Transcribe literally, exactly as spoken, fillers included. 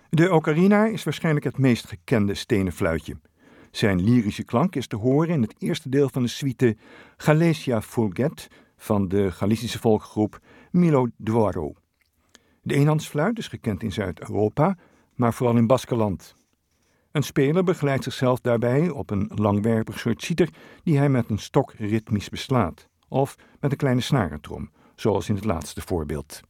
De ocarina is waarschijnlijk het meest gekende stenen fluitje. Zijn lyrische klank is te horen in het eerste deel van de suite Galesia Folget van de Galicische volkgroep Milo Dvaro. De eenhandsfluit is gekend in Zuid-Europa, maar vooral in Baskeland. Een speler begeleidt zichzelf daarbij op een langwerpig soort citer die hij met een stok ritmisch beslaat, of met een kleine snarentrom, zoals in het laatste voorbeeld.